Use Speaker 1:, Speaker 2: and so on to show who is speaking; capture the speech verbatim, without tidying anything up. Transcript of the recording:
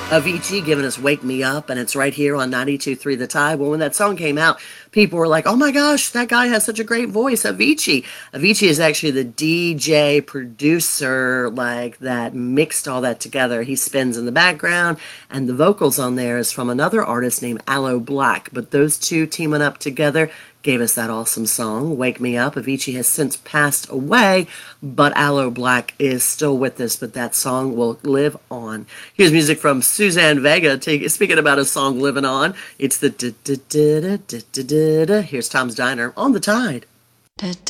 Speaker 1: Avicii giving us Wake Me Up, and it's right here on ninety-two point three The Tide. Well, when that song came out, people were like, oh my gosh, that guy has such a great voice, Avicii. Avicii is actually the D J producer, like, that mixed all that together. He spins in the background, and the vocals on there is from another artist named Aloe Black. But those two teaming up together gave us that awesome song, Wake Me Up. Avicii has since passed away, but Aloe Black is still with us, but that song will live on. Here's music from Suzanne Vega, take, speaking about a song living on. It's the da da da da da da da. Here's Tom's Diner on the Tide.